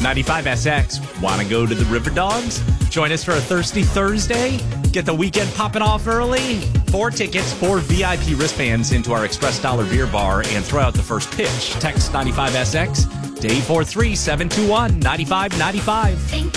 95SX. Want to go to the River Dogs? Join us for a Thirsty Thursday? Get the weekend popping off early? 4 tickets, 4 VIP wristbands into our Express Dollar Beer Bar and throw out the first pitch. Text 95SX to 843-721-9595.